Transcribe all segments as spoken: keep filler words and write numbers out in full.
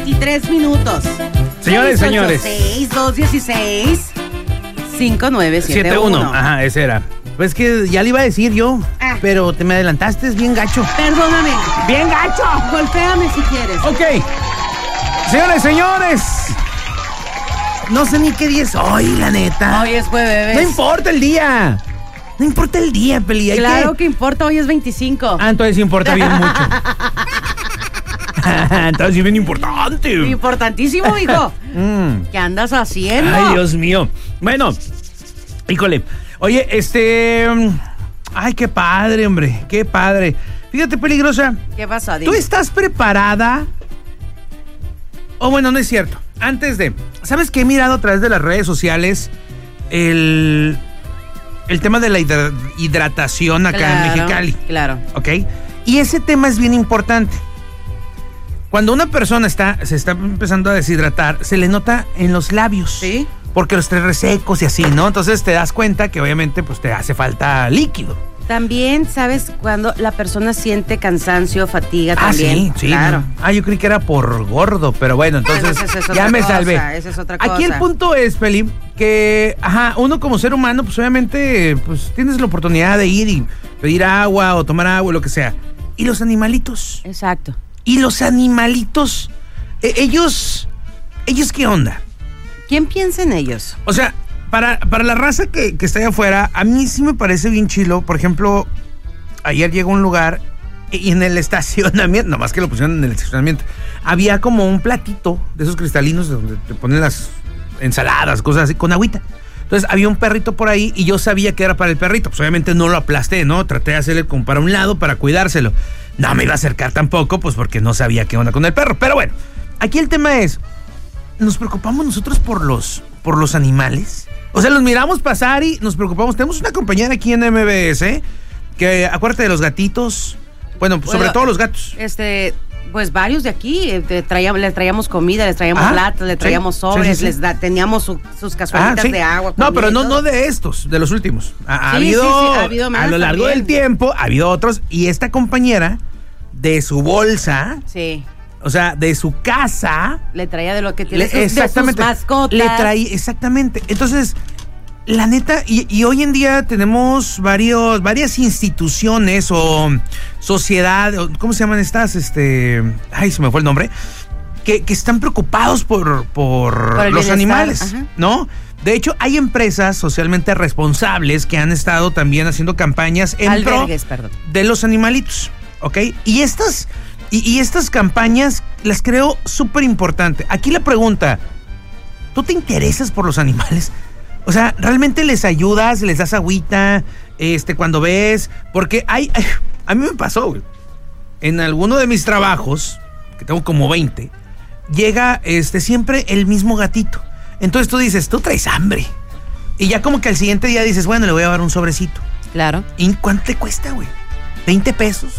veintitrés minutos. Señores, señores. seis dos dieciséis cinco nueve siete uno. Ajá, ese era. Pues que ya le iba a decir yo, ah. pero te me adelantaste, es bien gacho. Perdóname. ¡Bien gacho! Golpéame si quieres. Ok. Señores, señores. No sé ni qué día es hoy, la neta. Hoy es jueves. No importa el día. No importa el día, Peli. Claro que... que importa, hoy es veinticinco. Ah, entonces importa bien mucho. Entonces sí bien importante. Importantísimo, hijo. mm. ¿Qué andas haciendo? Ay, Dios mío. Bueno, híjole. Oye, este... Ay, qué padre, hombre. Qué padre. Fíjate, Peligrosa. ¿Qué pasó? Dime. ¿Tú estás preparada? O oh, bueno, no es cierto. Antes de... ¿Sabes que he mirado a través de las redes sociales el... el tema de la hidra- hidratación acá claro, en Mexicali? Claro. ¿Ok? Y ese tema es bien importante. Cuando una persona está, se está empezando a deshidratar, se le nota en los labios. Sí. Porque los trae resecos y así, ¿no? Entonces te das cuenta que obviamente pues te hace falta líquido. También, ¿sabes? Cuando la persona siente cansancio, fatiga ah, también. Sí, sí. Claro. No. Ah, yo creí que era por gordo, pero bueno, entonces esa es ya me cosa, salvé. Esa es otra cosa. Aquí el punto es, Feli, que, ajá, uno como ser humano, pues obviamente, pues tienes la oportunidad de ir y pedir agua o tomar agua, lo que sea. ¿Y los animalitos? Exacto. ¿Y los animalitos? Eh, ellos, ¿ellos qué onda? ¿Quién piensa en ellos? O sea, para, para la raza que, que está allá afuera, a mí sí me parece bien chilo. Por ejemplo, ayer llegó a un lugar y en el estacionamiento, nomás que lo pusieron en el estacionamiento, había como un platito de esos cristalinos donde te ponen las ensaladas, cosas así, con agüita. Entonces había un perrito por ahí y yo sabía que era para el perrito. Pues obviamente no lo aplasté, ¿no? Traté de hacerle como para un lado para cuidárselo. No me iba a acercar tampoco, pues porque no sabía qué onda con el perro. Pero bueno, aquí el tema es, ¿nos preocupamos nosotros por los, por los animales? O sea, los miramos pasar y nos preocupamos. Tenemos una compañera aquí en M B S, que acuérdate de los gatitos. Bueno, pues bueno, sobre todo los gatos. Este... Pues varios de aquí, eh, traíamos, les traíamos comida, les traíamos ah, latas, les traíamos sí, sobres, sí, sí, sí. les da, teníamos su, sus cazuelitas ah, sí. de agua. No, pero no, no de estos, de los últimos. Ha, ha, sí, habido, sí, sí, ha habido más a lo largo también. del tiempo, ha habido otros. Y esta compañera, de su bolsa, sí. o sea, de su casa, le traía de lo que tiene le, sus, exactamente, de sus mascotas. Le traía, exactamente. Entonces, la neta, y, y hoy en día tenemos varios, varias instituciones o sociedad, ¿cómo se llaman estas? Este, ay, se me fue el nombre, que, que están preocupados por, por, por los animales, ajá. ¿no? De hecho, hay empresas socialmente responsables que han estado también haciendo campañas en Albergues, pro perdón. de los animalitos, ¿ok? Y estas, y, y estas campañas las creo súper importante. Aquí la pregunta, ¿tú te interesas por los animales? O sea, ¿realmente les ayudas, les das agüita, este, cuando ves? Porque hay, hay a mí me pasó, güey. En alguno de mis trabajos, que tengo como veinte, llega este, siempre el mismo gatito. Entonces tú dices, tú traes hambre. Y ya como que al siguiente día dices, bueno, le voy a dar un sobrecito. Claro. ¿Y cuánto te cuesta, güey? ¿veinte pesos?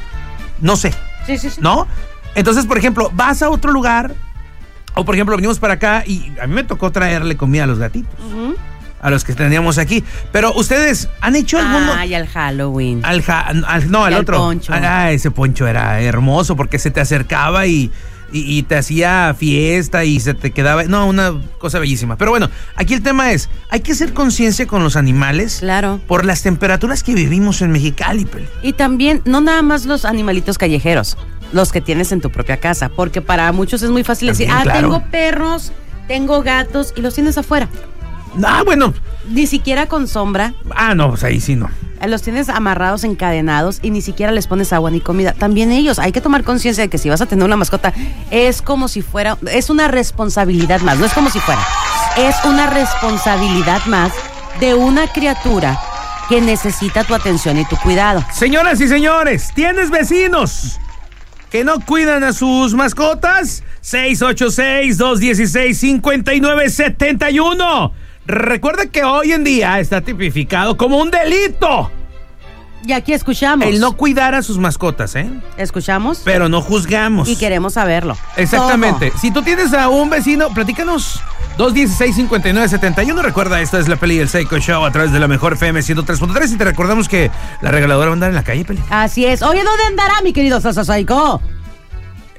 No sé. Sí, sí, sí. ¿No? Entonces, por ejemplo, vas a otro lugar... O, por ejemplo, venimos para acá y a mí me tocó traerle comida a los gatitos. Uh-huh. A los que teníamos aquí. Pero, ¿ustedes han hecho algún...? Ay, al Halloween. Al, ja, al No, al y otro. Al poncho. Ah, ese poncho era hermoso porque se te acercaba y, y, y te hacía fiesta y se te quedaba... No, una cosa bellísima. Pero bueno, aquí el tema es, hay que hacer conciencia con los animales. Claro. Por las temperaturas que vivimos en Mexicali, Peli. Y también, no nada más los animalitos callejeros, los que tienes en tu propia casa, porque para muchos es muy fácil también, decir, ah, claro. tengo perros, tengo gatos, y los tienes afuera. Ah, bueno. Ni siquiera con sombra. Ah, no, pues ahí sí no. Los tienes amarrados, encadenados, y ni siquiera les pones agua ni comida. También ellos, hay que tomar conciencia de que si vas a tener una mascota, es como si fuera, es una responsabilidad más, no es como si fuera, es una responsabilidad más de una criatura que necesita tu atención y tu cuidado. Señoras y señores, ¿tienes vecinos que no cuidan a sus mascotas? seis ocho seis, dos uno seis, cinco nueve siete uno. Recuerda que hoy en día está tipificado como un delito. Y aquí escuchamos. El no cuidar a sus mascotas, ¿eh? Escuchamos. Pero no juzgamos. Y queremos saberlo. Exactamente. Todo. Si tú tienes a un vecino, platícanos. dos uno seis, cinco nueve siete uno. Recuerda, esta es la Peli del Psycho Show a través de la Mejor F M ciento tres punto tres. Y te recordamos que la regaladora va a andar en la calle, Peli. Así es. Oye, ¿dónde andará, mi querido Soso Psycho?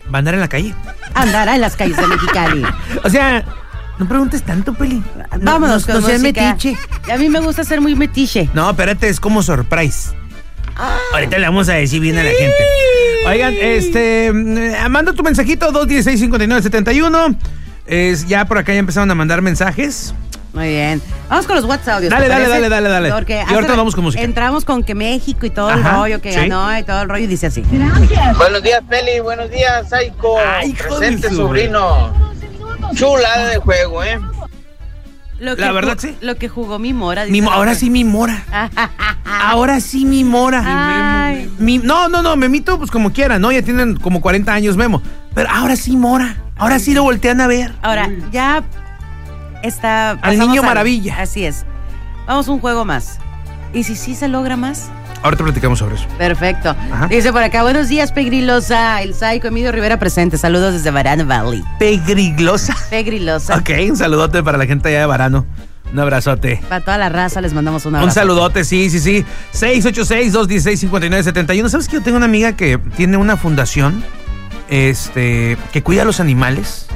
va a andar en la calle. Andará en las calles de Mexicali. O sea, no preguntes tanto, Peli. No, Vámonos no, con no seas música. metiche. A mí me gusta ser muy metiche. No, espérate, es como surprise. Ah. Ahorita le vamos a decir bien a la gente. Oigan, este, manda tu mensajito dos uno seis, cinco nueve siete uno. Es, ya por acá ya empezaron a mandar mensajes. Muy bien. Vamos con los WhatsApp audios. Dale, dale, dale, dale, dale. Porque y ahorita vamos con música. Entramos con que México y todo Ajá, el rollo que sí. ganó y todo el rollo y dice así. Gracias. Buenos días, Peli. Buenos días, Saiko. Ay, hijo Presente, de su- sobrino. Chulada de juego, ¿eh? Lo que La verdad, ju- sí. Lo que jugó mi Mora. dice Mi, mo- la ahora otra. sí mi Mora. Ahora sí mi Mora. Ay. Mi, no, no, no, Memito, pues como quiera, ¿no? Ya tienen como cuarenta años, Memo. Pero ahora sí Mora. Ahora sí lo voltean a ver. Ahora, ya está... Al pasamos niño maravilla. Así es. Vamos a un juego más. ¿Y si sí se logra más? Ahorita platicamos sobre eso. Perfecto. Ajá. Dice por acá, buenos días, Pegrilosa. El Psycho Emilio Rivera presente. Saludos desde Varano Valley. Pegrilosa. Pegrilosa. Ok, un saludote para la gente allá de Varano. Un abrazote. Para toda la raza les mandamos un abrazo. Un saludote, sí, sí, sí. seis ocho seis, dos uno seis, cinco nueve siete uno. ¿Sabes que yo tengo una amiga que tiene una fundación este, que cuida a los animales?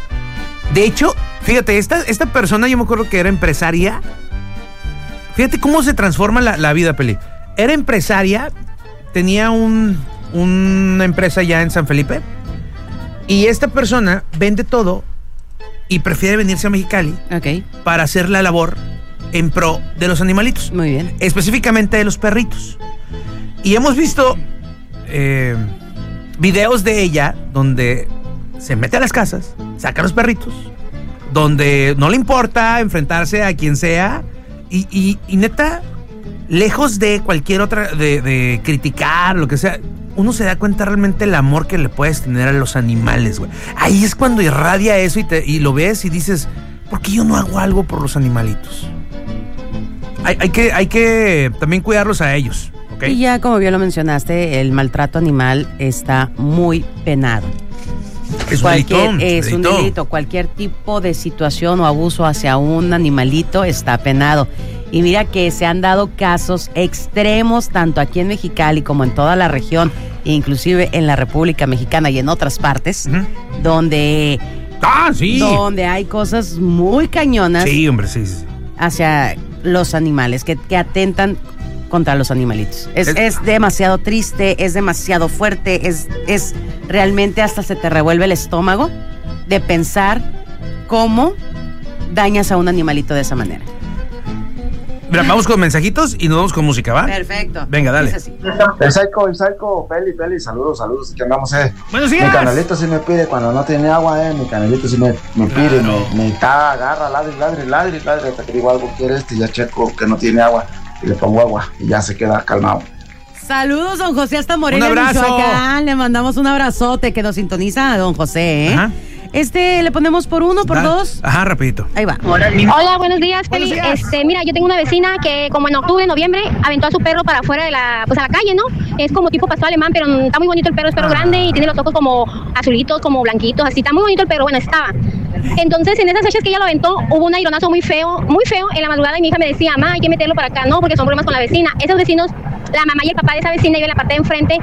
De hecho, fíjate, esta, esta persona yo me acuerdo que era empresaria. Fíjate cómo se transforma la, la vida, Peli. Era empresaria, tenía un, una empresa ya en San Felipe. Y esta persona vende todo y prefiere venirse a Mexicali Ok, para hacer la labor en pro de los animalitos. muy bien. Específicamente de los perritos. Y hemos visto eh, videos de ella donde se mete a las casas, saca a los perritos, donde no le importa enfrentarse a quien sea y, y, y neta, lejos de cualquier otra, de, de criticar, lo que sea, uno se da cuenta realmente el amor que le puedes tener a los animales, güey. Ahí es cuando irradia eso y, te, y lo ves y dices, ¿por qué yo no hago algo por los animalitos? Hay, hay, que, hay que también cuidarlos a ellos, ¿ok? Y ya, como bien lo mencionaste, el maltrato animal está muy penado. Es un Cualquier, delito, es un delito. delito. Cualquier tipo de situación o abuso hacia un animalito está penado. Y mira que se han dado casos extremos tanto aquí en Mexicali como en toda la región, inclusive en la República Mexicana y en otras partes, Ujú. donde, ¡Ah, sí! donde hay cosas muy cañonas Sí, hombre, sí, sí. hacia los animales, que, que atentan contra los animalitos. Es, Es- es demasiado triste, es demasiado fuerte, es, es realmente hasta se te revuelve el estómago de pensar cómo dañas a un animalito de esa manera. Mira, vamos con mensajitos y nos vamos con música, ¿va? Perfecto. Venga, dale. Dice así. El Psycho, el Psycho, Peli, Peli, saludos, saludos, aquí andamos, eh. Buenos Mi días. canalito sí me pide cuando no tiene agua, eh. Mi canalito sí me, me pide, Claro. me, me está, agarra, ladre, ladre, ladre, ladre, hasta que digo algo quiere este, ya checo que no tiene agua y le pongo agua y ya se queda calmado. Saludos, don José, hasta Morelia, Un abrazo. Michoacán. Le mandamos un abrazote que nos sintoniza a don José, ¿eh? Ajá. Este, ¿le ponemos por uno, por Da- dos? Ajá, rapidito. Ahí va. Hola, buenos días, Peli. Buenos días. Este, mira, yo tengo una vecina que como en octubre, noviembre, aventó a su perro para afuera de la, pues a la calle, ¿no? Es como tipo pastor alemán, pero está muy bonito el perro, es perro Ah. grande y tiene los ojos como azulitos, como blanquitos, así, está muy bonito el perro, bueno, estaba. Entonces, en esas fechas que ella lo aventó, hubo un aironazo muy feo, muy feo en la madrugada y mi hija me decía, mamá, hay que meterlo para acá, no, porque son problemas con la vecina. Esos vecinos, la mamá y el papá de esa vecina viven en la parte de enfrente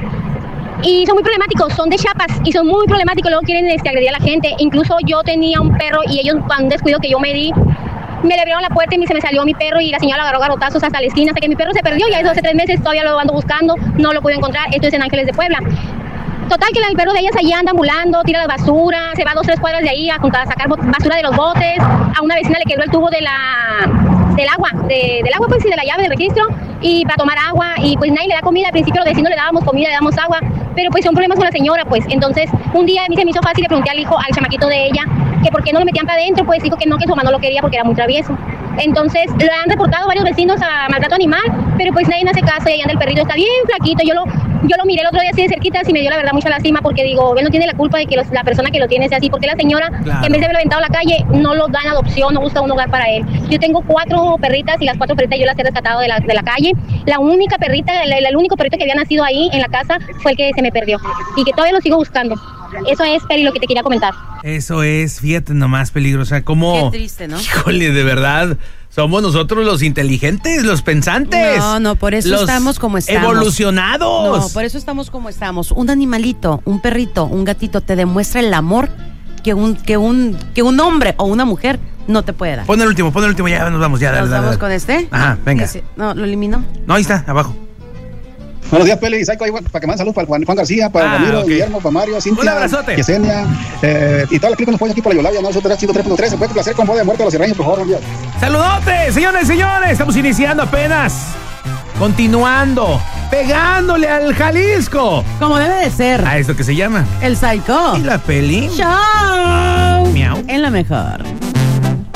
y son muy problemáticos, son de Chiapas y son muy problemáticos, luego quieren este, agredir a la gente. Incluso yo tenía un perro y ellos, cuando un descuido que yo me di, me le abrieron la puerta y se me salió mi perro y la señora lo agarró a garrotazos hasta la esquina, hasta que mi perro se perdió. Ya eso hace tres meses, todavía lo ando buscando, no lo pude encontrar. Esto es en Ángeles de Puebla. Total, que el perro de ellas allí anda ambulando, tira la basura, se va dos, tres cuadras de ahí a, a sacar basura de los botes. A una vecina le quebró el tubo de la, del agua, de, del agua pues y de la llave del registro, y para tomar agua, y pues nadie le da comida. Al principio los vecinos le dábamos comida, le damos agua, pero pues son problemas con la señora, pues. Entonces, un día a mí se me hizo fácil, le pregunté al hijo, al chamaquito de ella, que por qué no lo metían para adentro, pues dijo que no, que su mamá no lo quería porque era muy travieso. Entonces, le han reportado varios vecinos a maltrato animal, pero pues nadie me hace caso y ahí anda el perrito, está bien flaquito. Yo lo, yo lo miré el otro día así de cerquita y me dio la verdad mucha lástima porque digo, él no tiene la culpa de que los, la persona que lo tiene sea así, porque la señora, Claro. en vez de haberlo aventado a la calle, no lo da en adopción, no busca un hogar para él. Yo tengo cuatro perritas y las cuatro perritas yo las he rescatado de la, de la calle. La única perrita, el, el único perrito que había nacido ahí en la casa fue el que se me perdió y que todavía lo sigo buscando. Eso es, Peri, lo que te quería comentar. Eso es, fíjate nomás, peligrosa. Como. Qué triste, ¿no? Híjole, de verdad. Somos nosotros los inteligentes, los pensantes. No, no, por eso los estamos como estamos. Evolucionados. No, por eso estamos como estamos. Un animalito, un perrito, un gatito te demuestra el amor que un, que un, que un hombre o una mujer no te puede dar. Pon el último, pon el último, ya nos vamos, ya. ¿Nos dale, vamos dale. con este? Ajá, venga. Dice, no, ¿lo eliminó? No, ahí está, abajo. Buenos días, Peli y Psycho, para que manden salud para Juan, Juan García, para Ah, Ramiro, ok. Guillermo, para Mario, Cintia, Un abrazote. Yesenia, eh, y toda la clica nos apoya aquí por la Yolanda, ¿no? Nosotros ciento tres punto tres, se puede placer con voz de muerte a los sierreños, por favor, buen día. Saludotes, señores y señores. Estamos iniciando apenas. Continuando. Pegándole al Jalisco. Como debe de ser. A esto que se llama. El Psycho. ¿Y la peli? Chao. Miau. En la mejor.